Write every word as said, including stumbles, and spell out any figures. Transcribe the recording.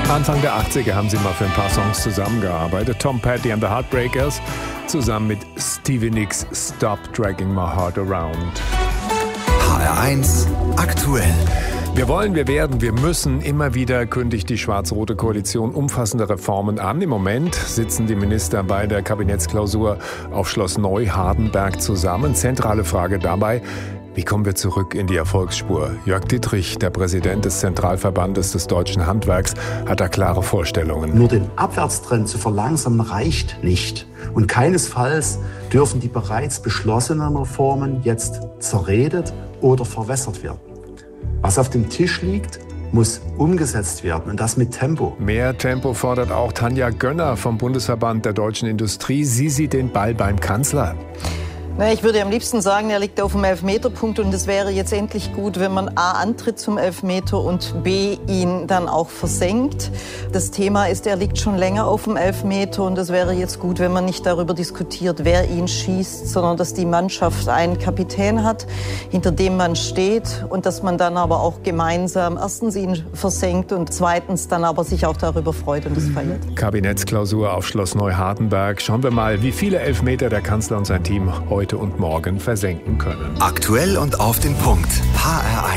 Anfang der achtziger haben sie mal für ein paar Songs zusammengearbeitet. Tom Petty and the Heartbreakers zusammen mit Stevie Nicks Stop Dragging My Heart Around. H R eins aktuell. Wir wollen, wir werden, wir müssen. Immer wieder kündigt die schwarz-rote Koalition umfassende Reformen an. Im Moment sitzen die Minister bei der Kabinettsklausur auf Schloss Neu-Hardenberg zusammen. Zentrale Frage dabei: Wie kommen wir zurück in die Erfolgsspur? Jörg Dittrich, der Präsident des Zentralverbandes des deutschen Handwerks, hat da klare Vorstellungen. Nur den Abwärtstrend zu verlangsamen reicht nicht. Und keinesfalls dürfen die bereits beschlossenen Reformen jetzt zerredet oder verwässert werden. Was auf dem Tisch liegt, muss umgesetzt werden, und das mit Tempo. Mehr Tempo fordert auch Tanja Gönner vom Bundesverband der deutschen Industrie. Sie sieht den Ball beim Kanzler. Na, ich würde am liebsten sagen, er liegt auf dem Elfmeterpunkt, und es wäre jetzt endlich gut, wenn man A, antritt zum Elfmeter und B, ihn dann auch versenkt. Das Thema ist, er liegt schon länger auf dem Elfmeter, und es wäre jetzt gut, wenn man nicht darüber diskutiert, wer ihn schießt, sondern dass die Mannschaft einen Kapitän hat, hinter dem man steht, und dass man dann aber auch gemeinsam erstens ihn versenkt und zweitens dann aber sich auch darüber freut und es feiert. Kabinettsklausur auf Schloss Neu-Hardenberg. Schauen wir mal, wie viele Elfmeter der Kanzler und sein Team heute und morgen versenken können. Aktuell und auf den Punkt. H R eins.